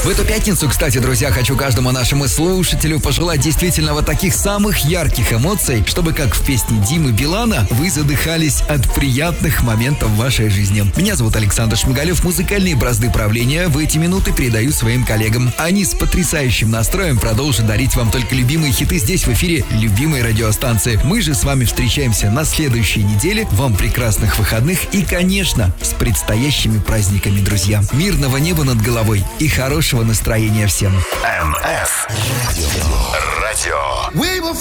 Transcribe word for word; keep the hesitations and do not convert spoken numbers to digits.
В эту пятницу, кстати, друзья, хочу каждому нашему слушателю пожелать действительно вот таких самых ярких эмоций, чтобы, как в песне Димы Билана, вы задыхались от приятных моментов в вашей жизни. Меня зовут Александр Шмигалев. Музыкальные бразды правления в эти минуты передаю своим коллегам. Они с потрясающим настроем продолжат дарить вам только любимые хиты здесь, в эфире любимой радиостанции. Мы же с вами встречаемся на следующей неделе. Вам прекрасных выходных и, конечно, с предстоящими праздниками, друзья. Мирного неба над головой и хорошего настроения всем. эм эф Радио.